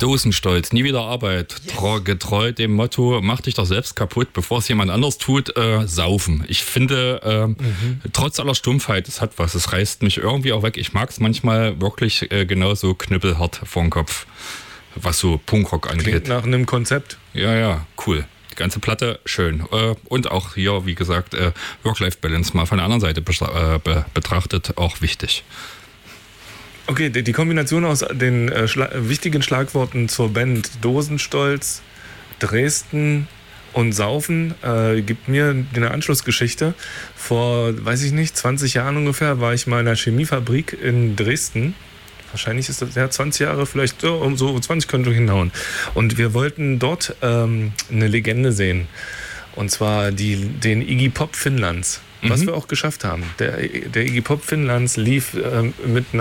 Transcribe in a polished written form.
Dosenstolz, nie wieder Arbeit. Yes. Getreu dem Motto, mach dich doch selbst kaputt, bevor es jemand anders tut, saufen. Ich finde, trotz aller Stumpfheit, es hat was. Es reißt mich irgendwie auch weg. Ich mag es manchmal wirklich genauso knüppelhart vor den Kopf, was so Punkrock angeht. Klingt nach einem Konzept. Ja, cool. Die ganze Platte, schön. Und auch hier, wie gesagt, Work-Life-Balance mal von der anderen Seite betrachtet, auch wichtig. Okay, die Kombination aus den wichtigen Schlagworten zur Band Dosenstolz, Dresden und Saufen gibt mir eine Anschlussgeschichte. Vor, 20 Jahren ungefähr, war ich mal in einer Chemiefabrik in Dresden. Wahrscheinlich ist das 20 Jahre, vielleicht so 20 könnte hinhauen. Und wir wollten dort eine Legende sehen. Und zwar den Iggy Pop Finnlands. Was wir auch geschafft haben. Der Iggy Pop Finnlands lief mit